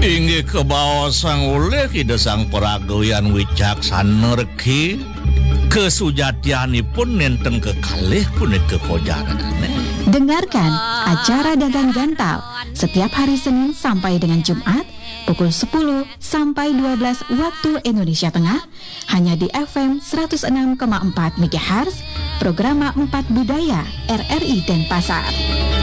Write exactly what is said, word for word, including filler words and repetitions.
Inggih kebawa sang oleh ide sang peragawian wicaksana reki kesujatianipun nenten kekalih punika kojaranane. Dengarkan acara Dagang Gantal setiap hari Senin sampai dengan Jumat pukul sepuluh sampai dua belas waktu Indonesia Tengah hanya di F M seratus enam koma empat MHz Programa empat Budaya R R I Denpasar.